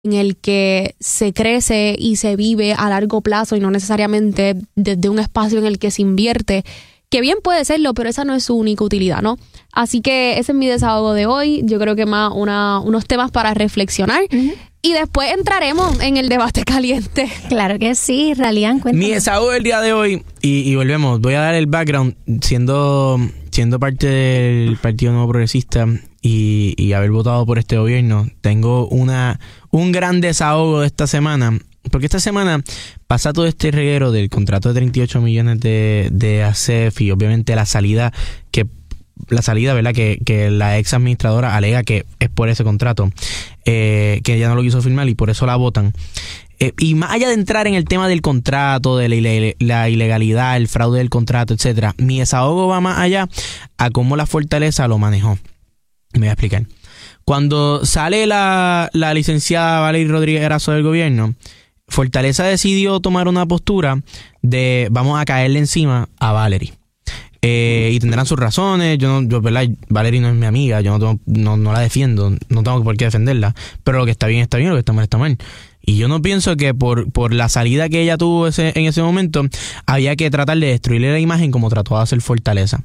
en el que se crece y se vive a largo plazo y no necesariamente desde un espacio en el que se invierte, que bien puede serlo, pero esa no es su única utilidad, ¿no? Así que ese es mi desahogo de hoy. Yo creo que más unos temas para reflexionar. Uh-huh. Y después entraremos en el debate caliente. Claro que sí, Ralian, cuéntanos. Mi desahogo del día de hoy, y volvemos, voy a dar el background, siendo parte del Partido Nuevo Progresista y haber votado por este gobierno, tengo un gran desahogo de esta semana, porque esta semana pasa todo este reguero del contrato de 38 millones de ASEF y obviamente la salida, ¿verdad? Que la ex administradora alega que es por ese contrato, que ella no lo quiso firmar y por eso la votan. Y más allá de entrar en el tema del contrato, de la ilegalidad, el fraude del contrato, etcétera, mi desahogo va más allá a cómo la Fortaleza lo manejó. Me voy a explicar. Cuando sale la licenciada Valerie Rodríguez Erazo del gobierno, Fortaleza decidió tomar una postura de vamos a caerle encima a Valerie. Y tendrán sus razones. Yo ¿verdad? Valerie no es mi amiga, yo no la defiendo, no tengo por qué defenderla, pero lo que está bien, lo que está mal, está mal. Y yo no pienso que por la salida que ella tuvo en ese momento había que tratar de destruirle la imagen como trató de hacer Fortaleza.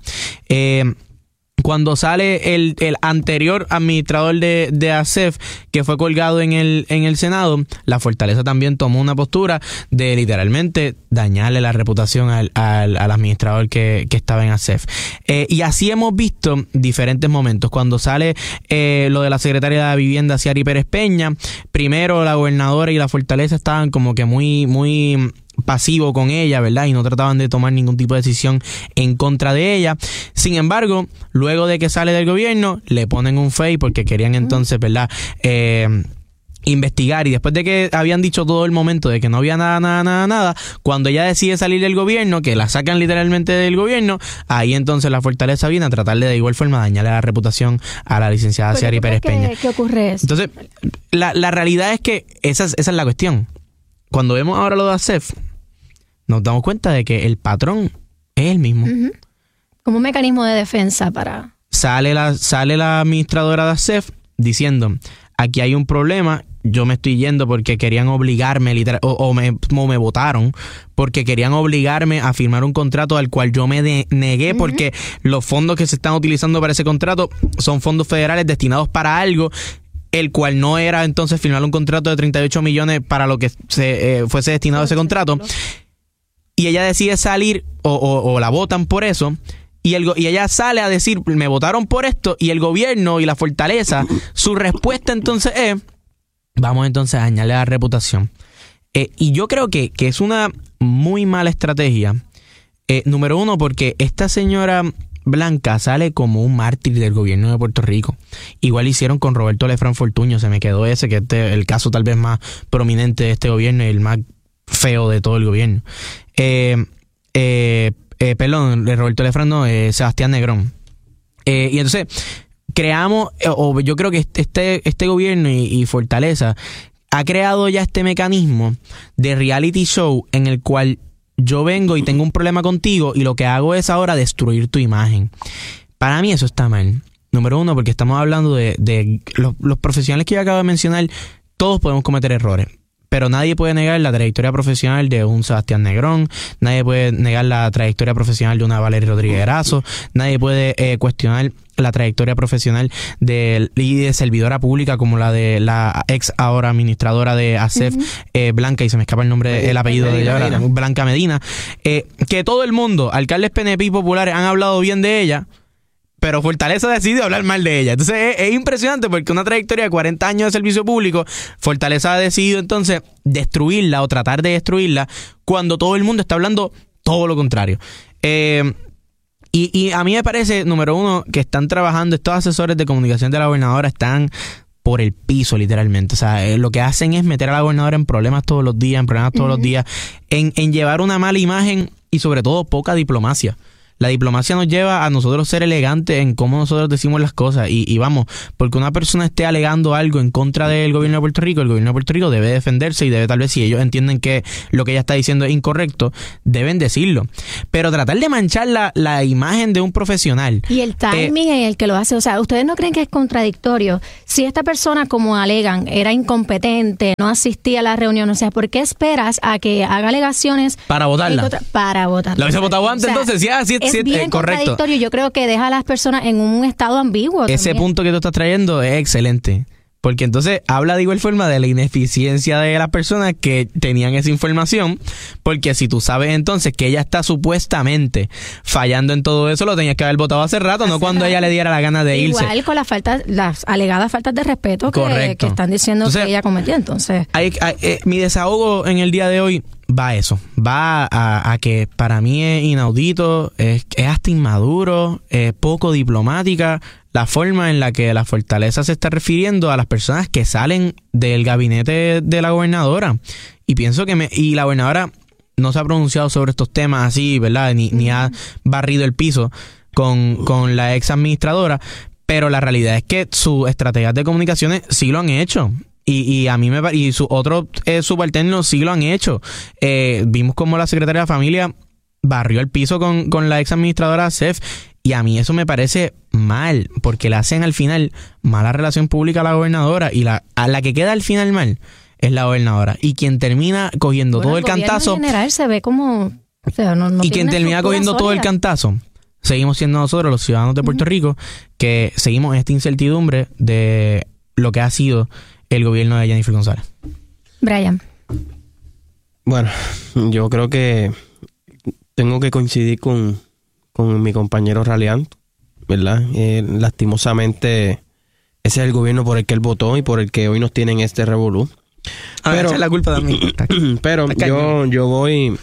Cuando sale el anterior administrador de ASEF, que fue colgado en el Senado, la Fortaleza también tomó una postura de literalmente dañarle la reputación al administrador que estaba en ASEF. Y así hemos visto diferentes momentos. Cuando sale lo de la secretaria de Vivienda, Ciary Pérez Peña, primero la gobernadora y la Fortaleza estaban como que muy pasivo con ella, ¿verdad? Y no trataban de tomar ningún tipo de decisión en contra de ella. Sin embargo, luego de que sale del gobierno, le ponen un fake porque querían entonces, ¿verdad? Investigar, y después de que habían dicho todo el momento de que no había nada, cuando ella decide salir del gobierno, que la sacan literalmente del gobierno, ahí entonces la Fortaleza viene a tratar de igual forma dañarle la reputación a la licenciada Ciary Pérez Peña. ¿Qué ocurre eso? Entonces, la realidad es que esa es la cuestión. Cuando vemos ahora lo de ASEF, nos damos cuenta de que el patrón es el mismo. Uh-huh. Como un mecanismo de defensa para... Sale la administradora de ASEF diciendo, aquí hay un problema, yo me estoy yendo porque querían obligarme, o me votaron, porque querían obligarme a firmar un contrato al cual yo me negué, uh-huh, porque los fondos que se están utilizando para ese contrato son fondos federales destinados para algo, el cual no era entonces firmar un contrato de 38 millones para lo que fuese destinado a ese contrato. Y ella decide salir o la votan por eso. Y ella sale a decir, me votaron por esto, y el gobierno y la Fortaleza, su respuesta entonces es, vamos entonces a dañarle la reputación. Y yo creo que es una muy mala estrategia. Número uno, porque esta señora Blanca sale como un mártir del gobierno de Puerto Rico. Igual hicieron con Roberto Lefranc Fortuño, se me quedó ese, que el caso tal vez más prominente de este gobierno y el más feo de todo el gobierno. Perdón, Roberto Lefranc no, Sebastián Negrón. Y entonces creamos, yo creo que este gobierno y Fortaleza ha creado ya este mecanismo de reality show en el cual yo vengo y tengo un problema contigo y lo que hago es ahora destruir tu imagen. Para mí eso está mal. Número uno, porque estamos hablando de los profesionales que yo acabo de mencionar, todos podemos cometer errores. Pero nadie puede negar la trayectoria profesional de un Sebastián Negrón, nadie puede negar la trayectoria profesional de una Valerie Rodríguez Erazo, nadie puede cuestionar la trayectoria profesional de servidora pública como la de la ex ahora administradora de ASEF, uh-huh, Blanca, y se me escapa el apellido de ella, Blanca Medina, que todo el mundo, alcaldes PNP y populares han hablado bien de ella, pero Fortaleza decidió hablar mal de ella. Entonces es impresionante porque una trayectoria de 40 años de servicio público, Fortaleza ha decidido entonces destruirla o tratar de destruirla cuando todo el mundo está hablando todo lo contrario. Y a mí me parece, número uno, que están trabajando, estos asesores de comunicación de la gobernadora están por el piso literalmente. O sea, lo que hacen es meter a la gobernadora en problemas todos los días, en llevar una mala imagen y sobre todo poca diplomacia. La diplomacia nos lleva a nosotros ser elegantes en cómo nosotros decimos las cosas. Y vamos, porque una persona esté alegando algo en contra del gobierno de Puerto Rico, el gobierno de Puerto Rico debe defenderse y debe, tal vez, si ellos entienden que lo que ella está diciendo es incorrecto, deben decirlo. Pero tratar de manchar la imagen de un profesional. Y el timing en el que lo hace, o sea, ¿ustedes no creen que es contradictorio? Si esta persona, como alegan, era incompetente, no asistía a la reunión, o sea, ¿por qué esperas a que haga alegaciones? Para votarla. Para votarla. ¿La hubiese votado antes, entonces? Sí, es bien correcto. Contradictorio. Yo creo que deja a las personas en un estado ambiguo. Ese también. punto que tú estás trayendo es excelente. Porque entonces habla de igual forma de la ineficiencia de las personas que tenían esa información, porque si tú sabes entonces que ella está supuestamente fallando en todo eso, lo tenías que haber votado hace rato, no cuando ella le diera la gana de irse. Igual con las alegadas faltas de respeto que están diciendo entonces, que ella cometió. Entonces, mi desahogo en el día de hoy va a eso, va a que para mí es inaudito, es hasta inmaduro, es poco diplomática la forma en la que la Fortaleza se está refiriendo a las personas que salen del gabinete de la gobernadora. Y pienso que y la gobernadora no se ha pronunciado sobre estos temas así, ¿verdad? Ni ha barrido el piso con la ex administradora, pero la realidad es que sus estrategias de comunicaciones sí lo han hecho. Y a mí y sus otros subalternos sí lo han hecho. Vimos como la secretaria de Familia barrió el piso con la ex administradora CEF. Y a mí eso me parece mal, porque le hacen al final mala relación pública a la gobernadora, y a la que queda al final mal es la gobernadora. Y quien termina cogiendo todo el cantazo... En general se ve como... O sea, no y quien termina cogiendo sólida. Todo el cantazo, seguimos siendo nosotros, los ciudadanos de Puerto Rico, que seguimos en esta incertidumbre de lo que ha sido el gobierno de Jennifer González. Brian. Bueno, yo creo que tengo que coincidir con mi compañero Raleán, ¿verdad? Lastimosamente, ese es el gobierno por el que él votó y por el que hoy nos tienen este revolú. Pero es la culpa de mí. Pero yo voy...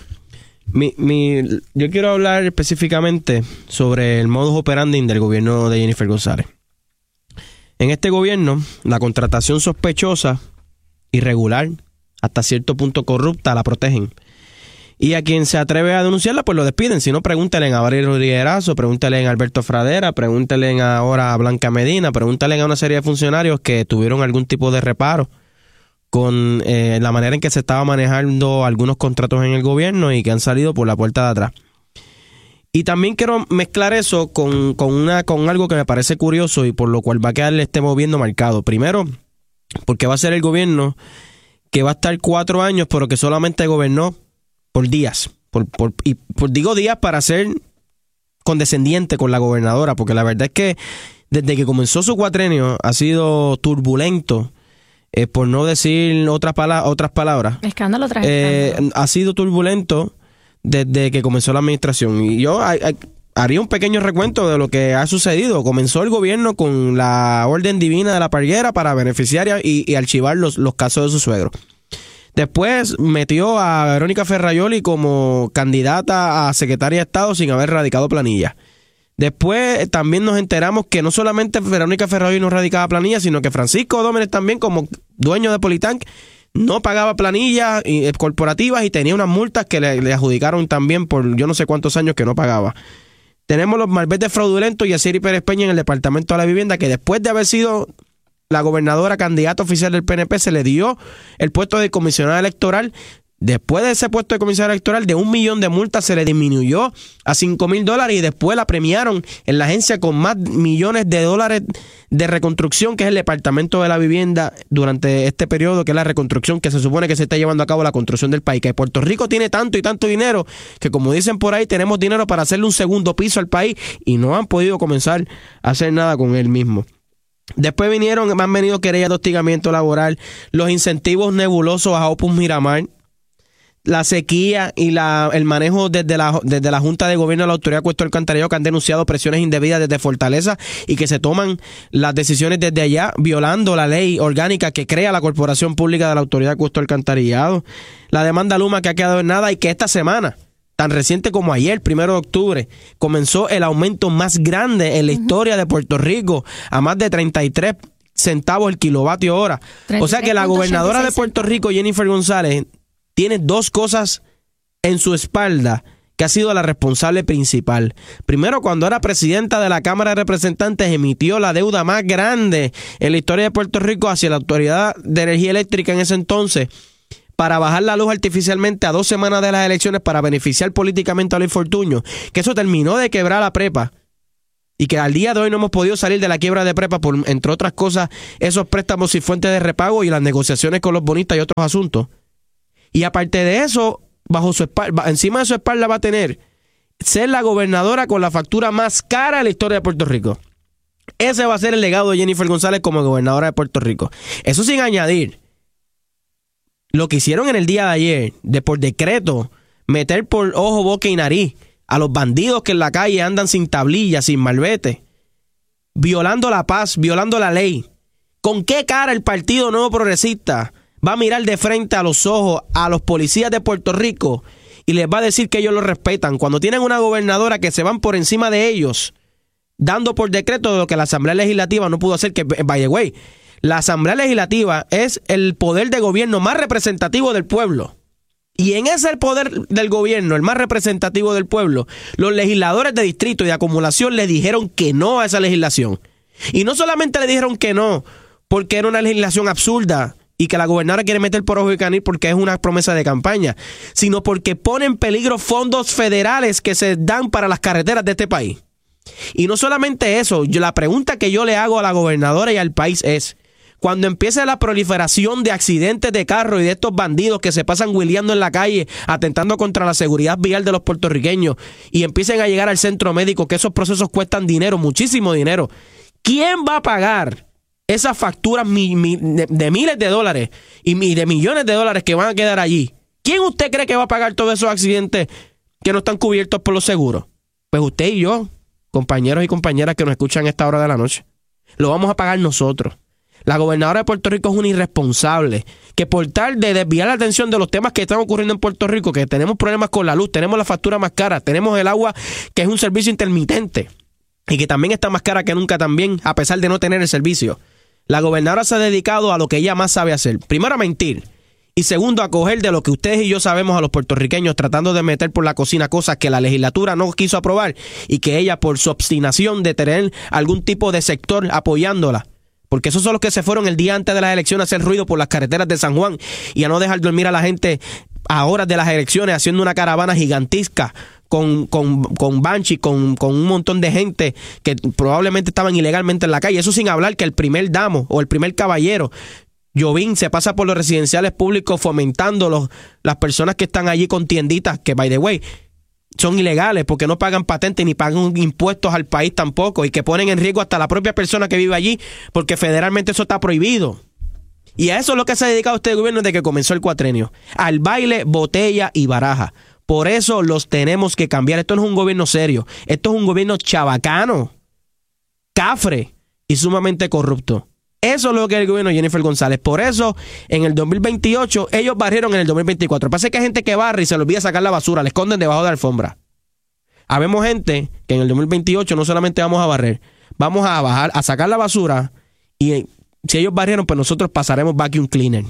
yo quiero hablar específicamente sobre el modus operandi del gobierno de Jennifer González. En este gobierno, la contratación sospechosa, irregular, hasta cierto punto corrupta, la protegen. Y a quien se atreve a denunciarla, pues lo despiden. Si no, pregúntale a Valerio Rodríguez Erazo, pregúntale a Alberto Fradera, pregúntale ahora a Blanca Medina, pregúntale a una serie de funcionarios que tuvieron algún tipo de reparo con la manera en que se estaba manejando algunos contratos en el gobierno y que han salido por la puerta de atrás. Y también quiero mezclar eso con algo que me parece curioso y por lo cual va a quedar este gobierno marcado. Primero, porque va a ser el gobierno que va a estar 4 años, pero que solamente gobernó por días. Digo días para ser condescendiente con la gobernadora, porque la verdad es que desde que comenzó su cuatrenio ha sido turbulento, por no decir otras palabras. Escándalo tras escándalo. Ha sido turbulento desde que comenzó la administración. Y yo haría un pequeño recuento de lo que ha sucedido. Comenzó el gobierno con la orden divina de la Parguera para beneficiar y archivar los casos de su suegro. Después metió a Verónica Ferraioli como candidata a secretaria de Estado sin haber radicado planilla. Después también nos enteramos que no solamente Verónica Ferraioli no radicaba planilla, sino que Francisco Dómenes también, como dueño de Politank, no pagaba planillas corporativas y tenía unas multas que le adjudicaron también por yo no sé cuántos años que no pagaba. Tenemos los malvetes fraudulentos y a Siri Pérez Peña en el Departamento de la Vivienda, que después de haber sido la gobernadora candidata oficial del PNP, se le dio el puesto de comisionada electoral. Después de ese puesto de comisionada electoral, de $1 millón de multas se le disminuyó a $5,000 y después la premiaron en la agencia con más millones de dólares de reconstrucción, que es el Departamento de la Vivienda durante este periodo, que es la reconstrucción que se supone que se está llevando a cabo la construcción del país. Que Puerto Rico tiene tanto y tanto dinero que, como dicen por ahí, tenemos dinero para hacerle un segundo piso al país y no han podido comenzar a hacer nada con él mismo. Después han venido querellas de hostigamiento laboral, los incentivos nebulosos a Opus Miramar, la sequía y el manejo desde la Junta de Gobierno de la Autoridad de Acueducto y Alcantarillado, que han denunciado presiones indebidas desde Fortaleza y que se toman las decisiones desde allá, violando la ley orgánica que crea la Corporación Pública de la Autoridad de Acueducto y Alcantarillado. La demanda Luma, que ha quedado en nada, y que esta semana, tan reciente como ayer, 1 de octubre, comenzó el aumento más grande en la historia de Puerto Rico, a más de 33 centavos el kilovatio hora. O sea que la gobernadora de Puerto Rico, Jennifer González, tiene 2 cosas en su espalda que que ha sido la responsable principal. Primero, cuando era presidenta de la Cámara de Representantes, emitió la deuda más grande en la historia de Puerto Rico hacia la Autoridad de Energía Eléctrica en ese entonces, para bajar la luz artificialmente a 2 semanas de las elecciones para beneficiar políticamente a Luis Fortuño, que eso terminó de quebrar la prepa y que al día de hoy no hemos podido salir de la quiebra de prepa por, entre otras cosas, esos préstamos y fuentes de repago y las negociaciones con los bonistas y otros asuntos. Y aparte de eso, bajo su espalda, encima de su espalda va a tener ser la gobernadora con la factura más cara de la historia de Puerto Rico. Ese va a ser el legado de Jennifer González como gobernadora de Puerto Rico. Eso sin añadir lo que hicieron en el día de ayer, de por decreto, meter por ojo, boca y nariz a los bandidos que en la calle andan sin tablillas, sin malvete, violando la paz, violando la ley. ¿Con qué cara el Partido Nuevo Progresista va a mirar de frente a los ojos a los policías de Puerto Rico y les va a decir que ellos lo respetan cuando tienen una gobernadora que se van por encima de ellos, dando por decreto lo que la Asamblea Legislativa no pudo hacer? Que, by the way, la Asamblea Legislativa es el poder de gobierno más representativo del pueblo. Y en ese poder del gobierno, el más representativo del pueblo, los legisladores de distrito y de acumulación le dijeron que no a esa legislación. Y no solamente le dijeron que no, porque era una legislación absurda y que la gobernadora quiere meter por ojo y canil porque es una promesa de campaña, sino porque pone en peligro fondos federales que se dan para las carreteras de este país. Y no solamente eso, la pregunta que yo le hago a la gobernadora y al país es: cuando empiece la proliferación de accidentes de carro y de estos bandidos que se pasan huileando en la calle, atentando contra la seguridad vial de los puertorriqueños, y empiecen a llegar al centro médico, que esos procesos cuestan dinero, muchísimo dinero, ¿quién va a pagar esas facturas de miles de dólares y de millones de dólares que van a quedar allí? ¿Quién usted cree que va a pagar todos esos accidentes que no están cubiertos por los seguros? Pues usted y yo, compañeros y compañeras que nos escuchan a esta hora de la noche. Lo vamos a pagar nosotros. La gobernadora de Puerto Rico es una irresponsable que, por tal de desviar la atención de los temas que están ocurriendo en Puerto Rico, que tenemos problemas con la luz, tenemos la factura más cara, tenemos el agua, que es un servicio intermitente y que también está más cara que nunca también, a pesar de no tener el servicio. La gobernadora se ha dedicado a lo que ella más sabe hacer. Primero, a mentir. Y segundo, a coger de lo que ustedes y yo sabemos a los puertorriqueños, tratando de meter por la cocina cosas que la legislatura no quiso aprobar y que ella, por su obstinación de tener algún tipo de sector apoyándola, porque esos son los que se fueron el día antes de las elecciones a hacer ruido por las carreteras de San Juan y a no dejar dormir a la gente a horas de las elecciones, haciendo una caravana gigantesca con Banshee, con un montón de gente que probablemente estaban ilegalmente en la calle. Eso sin hablar que el primer damo o el primer caballero, Jovín, se pasa por los residenciales públicos fomentando las personas que están allí con tienditas, que, by the way, son ilegales porque no pagan patentes ni pagan impuestos al país tampoco, y que ponen en riesgo hasta la propia persona que vive allí porque federalmente eso está prohibido. Y a eso es lo que se ha dedicado este gobierno desde que comenzó el cuatrenio, al baile, botella y baraja. Por eso los tenemos que cambiar. Esto no es un gobierno serio, esto es un gobierno chabacano, cafre y sumamente corrupto. Eso es lo que es el gobierno de Jennifer González. Por eso, en el 2028, ellos barrieron en el 2024. Pasa que hay gente que barre y se le olvida sacar la basura, la esconden debajo de la alfombra. Habemos gente que en el 2028 no solamente vamos a barrer, vamos a bajar, a sacar la basura, y si ellos barrieron, pues nosotros pasaremos vacuum cleaner.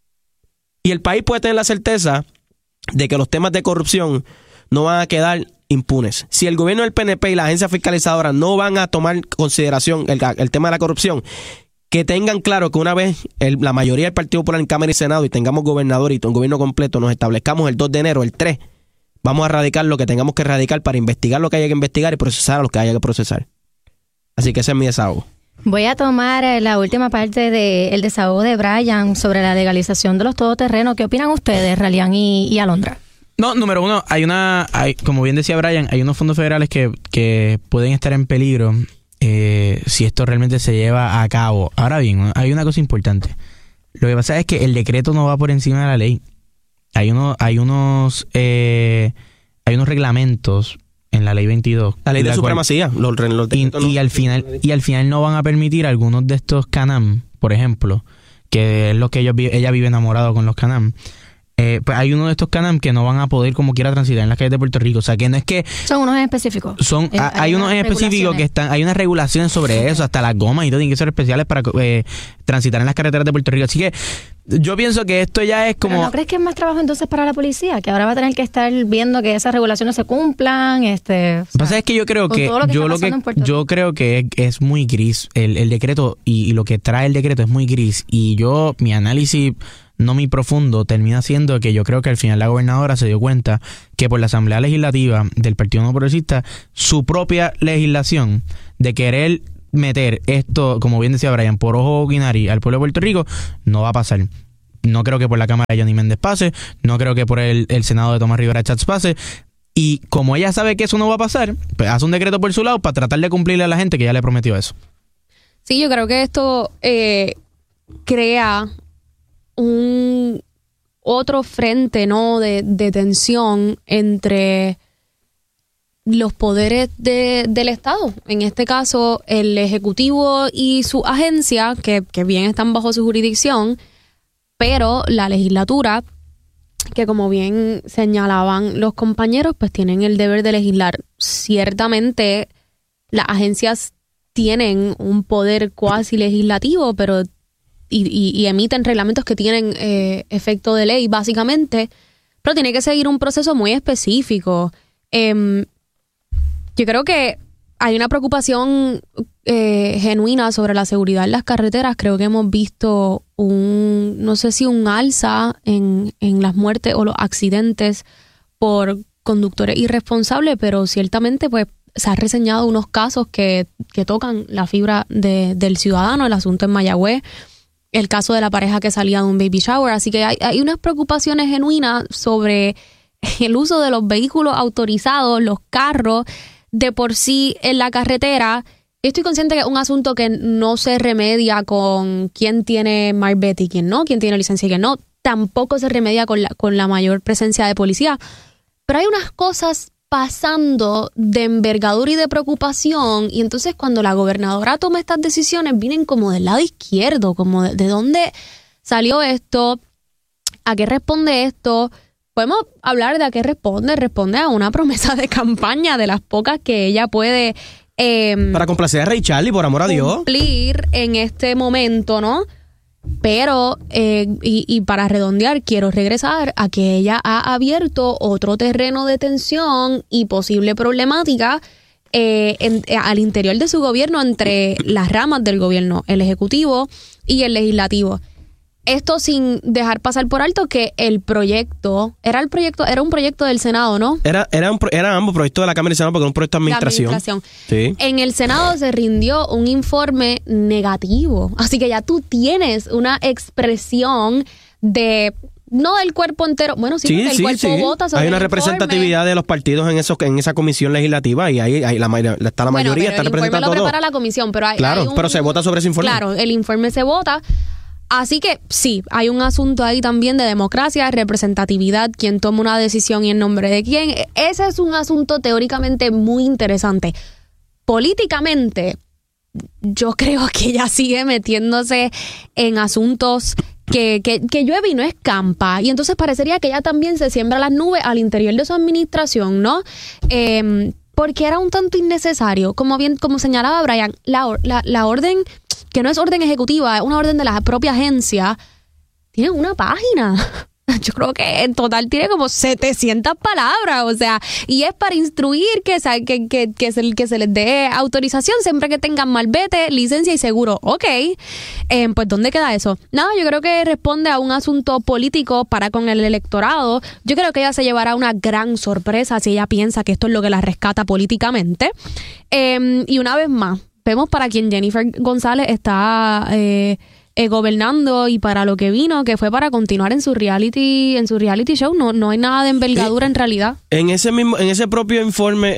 Y el país puede tener la certeza de que los temas de corrupción no van a quedar impunes. Si el gobierno del PNP y la agencia fiscalizadora no van a tomar consideración el tema de la corrupción, que tengan claro que una vez la mayoría del Partido Popular en Cámara y Senado y tengamos gobernador y un gobierno completo, nos establezcamos el 2 de enero, el 3, vamos a erradicar lo que tengamos que erradicar para investigar lo que haya que investigar y procesar a los que haya que procesar. Así que ese es mi desahogo. Voy a tomar la última parte del desahogo de Brian sobre la legalización de los todoterrenos. ¿Qué opinan ustedes, Ralian y Alondra? No, número uno, como bien decía Brian, hay unos fondos federales que pueden estar en peligro si esto realmente se lleva a cabo. Ahora bien, hay una cosa importante. Lo que pasa es que el decreto no va por encima de la ley. Hay unos reglamentos en la ley 22. La ley de supremacía. Y al final no van a permitir algunos de estos CANAM, por ejemplo, que es lo que ella vive enamorado con los CANAM. pues hay uno de estos Can-Am que no van a poder como quiera transitar en las calles de Puerto Rico. O sea, que no es que... Son unos en específico. Hay unos en específico que están... Hay unas regulaciones sobre eso, hasta las gomas y todo tienen que ser especiales para transitar en las carreteras de Puerto Rico. Así que yo pienso que esto ya es como... ¿Pero no crees que es más trabajo entonces para la policía? Que ahora va a tener que estar viendo que esas regulaciones se cumplan. Lo que pasa es que yo creo que... Yo creo que es muy gris. El decreto y lo que trae el decreto es muy gris. Y mi análisis no muy profundo termina siendo que yo creo que al final la gobernadora se dio cuenta que por la Asamblea Legislativa del Partido No Progresista, su propia legislación de querer meter esto, como bien decía Brian, por ojo guinari al pueblo de Puerto Rico, no va a pasar. No creo que por la Cámara de Johnny Méndez pase, no creo que por el Senado de Tomás Rivera Chats pase, y como ella sabe que eso no va a pasar, pues hace un decreto por su lado para tratar de cumplirle a la gente que ya le prometió eso. Sí, yo creo que esto crea un otro frente, ¿no?, de tensión entre los poderes del Estado. En este caso, el Ejecutivo y su agencia, que bien están bajo su jurisdicción, pero la legislatura, que como bien señalaban los compañeros, pues tienen el deber de legislar. Ciertamente, las agencias tienen un poder cuasi legislativo, pero y emiten reglamentos que tienen efecto de ley, básicamente, pero tiene que seguir un proceso muy específico. Yo creo que hay una preocupación genuina sobre la seguridad en las carreteras. Creo que hemos visto no sé si un alza en las muertes o los accidentes por conductores irresponsables, pero ciertamente pues se han reseñado unos casos que tocan la fibra del ciudadano, el asunto en Mayagüez, el caso de la pareja que salía de un baby shower. Así que hay unas preocupaciones genuinas sobre el uso de los vehículos autorizados, los carros, de por sí en la carretera. Yo estoy consciente que es un asunto que no se remedia con quién tiene marbete y quién no, quién tiene licencia y quién no. Tampoco se remedia con la mayor presencia de policía. Pero hay unas cosas pasando de envergadura y de preocupación, y entonces cuando la gobernadora toma estas decisiones vienen como del lado izquierdo, como de dónde salió esto, a qué responde esto. Podemos hablar de a qué responde a una promesa de campaña de las pocas que ella puede para complacer a Ray Charlie, por amor a Dios, cumplir en este momento, ¿no? Pero, y para redondear, quiero regresar a que ella ha abierto otro terreno de tensión y posible problemática al interior de su gobierno, entre las ramas del gobierno, el ejecutivo y el legislativo. Esto sin dejar pasar por alto que el proyecto era un proyecto del Senado, ¿no? Era ambos proyectos de la Cámara y Senado, porque era un proyecto de administración. Sí. En el Senado se rindió un informe negativo, así que ya tú tienes una expresión de no del cuerpo entero, bueno, sí, el cuerpo vota sobre hay una el representatividad informe de los partidos en esa comisión legislativa, y ahí está la mayoría, está representada todo. El informe lo prepara la comisión, pero pero se vota sobre ese informe. Claro, el informe se vota. Así que sí, hay un asunto ahí también de democracia, representatividad, quién toma una decisión y en nombre de quién. Ese es un asunto teóricamente muy interesante. Políticamente, yo creo que ella sigue metiéndose en asuntos que llueve y no escampa. Y entonces parecería que ella también se siembra las nubes al interior de su administración, ¿no? Porque era un tanto innecesario. Como señalaba Brian, la orden, que no es orden ejecutiva, es una orden de la propia agencia, tiene una página. Yo creo que en total tiene como 700 palabras, o sea, y es para instruir que se les dé autorización siempre que tengan malvete, licencia y seguro. Ok, pues ¿dónde queda eso? Nada, yo creo que responde a un asunto político para con el electorado. Yo creo que ella se llevará una gran sorpresa si ella piensa que esto es lo que la rescata políticamente. Y una vez más, vemos para quien Jennifer González está gobernando y para lo que vino, que fue para continuar en su reality show. No hay nada de envergadura en realidad. En ese propio informe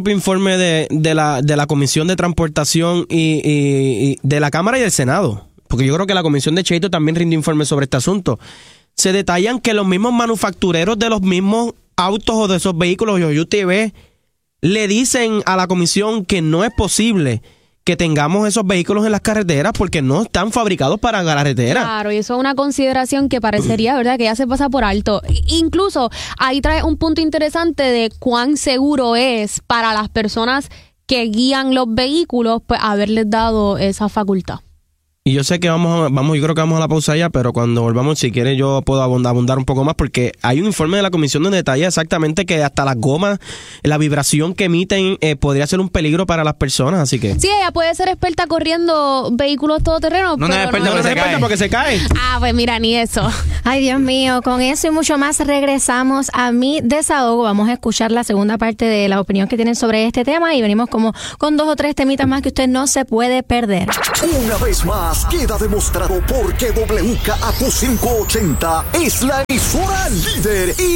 de la Comisión de Transportación y de la Cámara y del Senado, porque yo creo que la Comisión de Cheito también rinde informes sobre este asunto, se detallan que los mismos manufactureros de los mismos autos o de esos vehículos, los UTV, le dicen a la comisión que no es posible que tengamos esos vehículos en las carreteras porque no están fabricados para la carretera. Claro, y eso es una consideración que parecería, ¿verdad?, que ya se pasa por alto. Incluso ahí trae un punto interesante de cuán seguro es para las personas que guían los vehículos, pues haberles dado esa facultad. Y yo sé que vamos, yo creo que vamos a la pausa ya, pero cuando volvamos, si quieres, yo puedo abundar un poco más, porque hay un informe de la comisión donde detalla exactamente que hasta las gomas, la vibración que emiten, podría ser un peligro para las personas, así que... Sí, ella puede ser experta corriendo vehículos todoterrenos, No, pero es experta, No, no es experta porque se cae. Ah, pues mira, ni eso. Ay, Dios mío, con eso y mucho más regresamos a Mi Desahogo. Vamos a escuchar la segunda parte de la opinión que tienen sobre este tema y venimos como con 2 o 3 temitas más que usted no se puede perder. Una vez más queda demostrado por qué WKAQ580 es la emisora líder y